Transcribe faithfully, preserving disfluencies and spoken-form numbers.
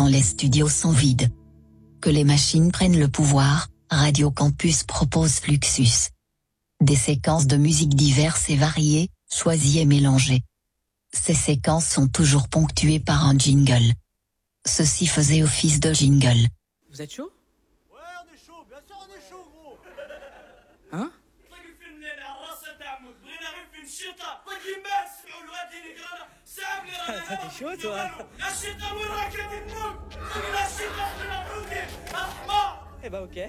quand les studios sont vides. Que les machines prennent le pouvoir, Radio Campus propose Fluxus. Des séquences de musique diverses et variées, choisies et mélangées. Ces séquences sont toujours ponctuées par un jingle. Ceci faisait office de jingle. Vous êtes chaud? Ouais, on est chaud, bien sûr on est chaud, gros. Hein? Ah, t'es chaud, toi? Eh bah, ok.